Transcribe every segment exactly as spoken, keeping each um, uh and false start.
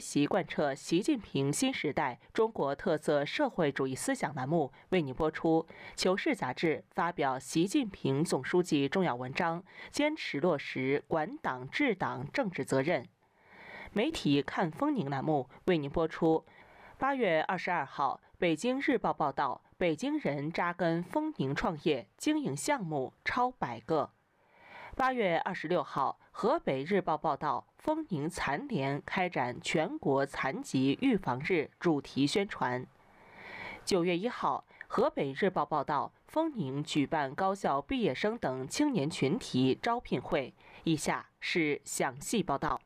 习贯彻习近平新时代中国特色社会主义思想栏目为您播出。求是杂志发表习近平总书记重要文章，坚持落实管党治党政治责任。媒体看风宁栏目为您播出。八月二十二号，北京日报报道，北京人扎根丰宁创业，经营项目超百个。八月二十六号，河北日报报道，丰宁残联开展全国残疾预防日主题宣传。九月一号，河北日报报道，丰宁举办高校毕业生等青年群体招聘会。以下是详细报道。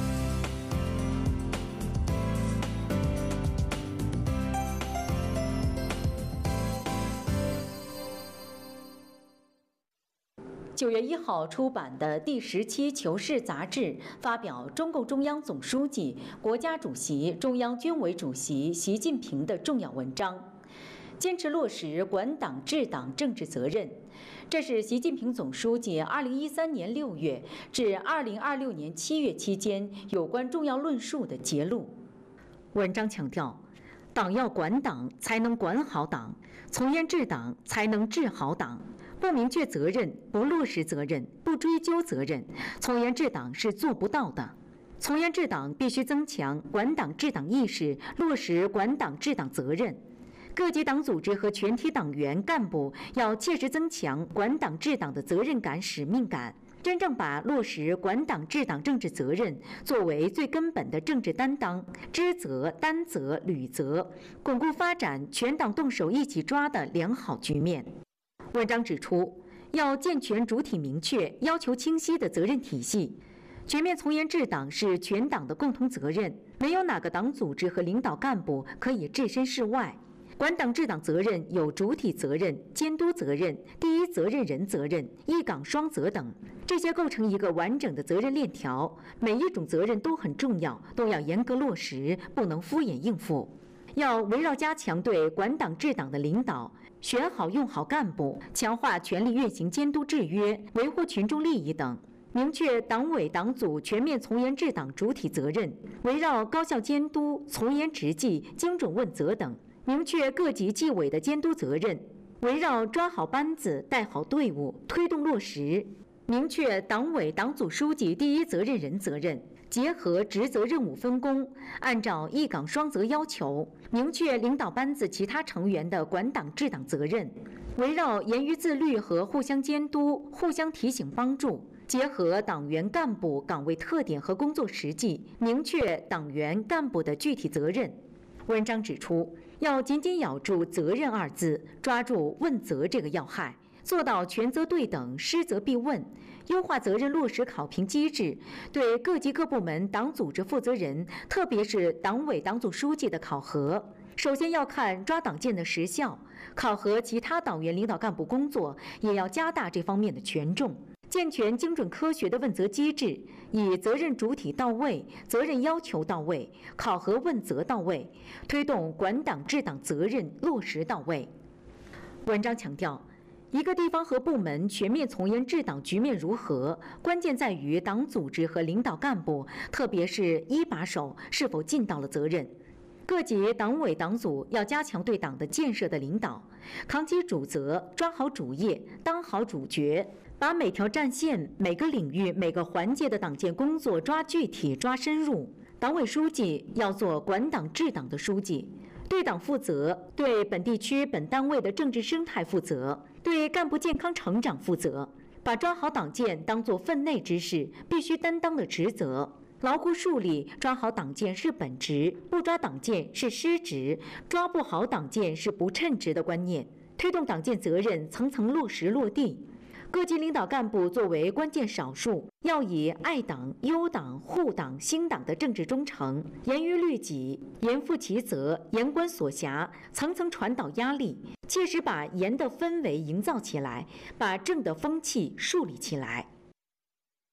九月一号出版的第十期《求是》杂志发表中共中央总书记、国家主席、中央军委主席习近平的重要文章，坚持落实管党治党政治责任。这是习近平总书记二零一三年六月至二零二六年七月期间有关重要论述的节录。文章强调，党要管党才能管好党，从严治党才能治好党。不明确责任，不落实责任，不追究责任，从严治党是做不到的。从严治党必须增强管党治党意识，落实管党治党责任。各级党组织和全体党员干部要切实增强管党治党的责任感、使命感，真正把落实管党治党政治责任作为最根本的政治担当，知责、担责、履责，巩固发展全党动手一起抓的良好局面。文章指出，要健全主体明确、要求清晰的责任体系。全面从严治党是全党的共同责任，没有哪个党组织和领导干部可以置身事外。管党治党责任有主体责任、监督责任、第一责任人责任、一岗双责等，这些构成一个完整的责任链条。每一种责任都很重要，都要严格落实，不能敷衍应付。要围绕加强对管党治党的领导，选好用好干部，强化权力运行监督制约，维护群众利益等，明确党委党组全面从严治党主体责任，围绕高效监督、从严执纪、精准问责等，明确各级纪委的监督责任，围绕抓好班子、带好队伍，推动落实，明确党委党组书记第一责任人责任，结合职责任务分工，按照一岗双责要求，明确领导班子其他成员的管党治党责任，围绕严于自律和互相监督、互相提醒帮助，结合党员干部岗位特点和工作实际，明确党员干部的具体责任。文章指出，要紧紧咬住责任二字，抓住问责这个要害，做到权责对等、失责必问，优化责任落实考评机制，对各级各部门党组织负责人，特别是党委党组书记的考核，首先要看抓党建的实效，考核其他党员领导干部工作，也要加大这方面的权重，健全精准科学的问责机制，以责任主体到位、责任要求到位、考核问责到位，推动管党治党责任落实到位。文章强调，一个地方和部门全面从严治党局面如何，关键在于党组织和领导干部，特别是一把手是否尽到了责任。各级党委党组要加强对党的建设的领导，扛起主责，抓好主业，当好主角，把每条战线、每个领域、每个环节的党建工作抓具体、抓深入。党委书记要做管党治党的书记，对党负责，对本地区本单位的政治生态负责，对干部健康成长负责，把抓好党建当作分内之事，必须担当的职责，牢固树立抓好党建是本职，不抓党建是失职，抓不好党建是不称职的观念，推动党建责任层层落实落地。各级领导干部作为关键少数，要以爱党、优党、护党、兴党的政治忠诚，严于律己，严负其责，严关所辖，层层传导压力，切实把严的氛围营造起来，把正的风气树立起来。